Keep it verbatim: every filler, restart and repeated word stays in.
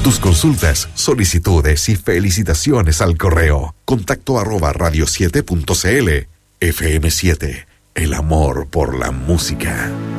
Tus consultas, solicitudes y felicitaciones al correo contacto arroba radio siete punto cl. F M siete, el amor por la música.